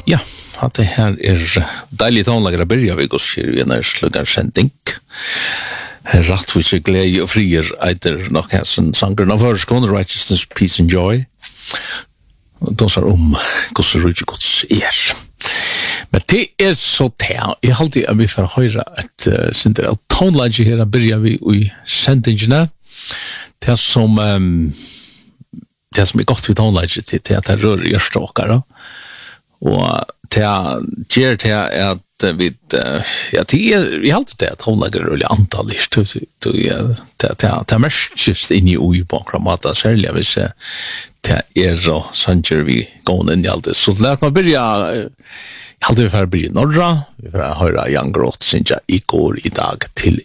Ja, att det här dejligt tonlager att börja vid oss i en sluggarsending. Rattvis glädje och frier eiter nog hässen sangren av förskånd, Righteousness, Peace and Joy. De sa Guds rike Guds Men det så tär. Jag har alltid att vi får höra att synder av tonlager här börjar vi i sendingarna. Det som är gott vid tonlager till att det rör hjärtstråkar. Och det ger det att vi vi har alltid det att hålla det rulliga antal det mest just in i bakgrunden särskilt hvis det så sanger vi går in i allt så låt man börja alltid för börja norra vi får höra Young Growth synja igår idag till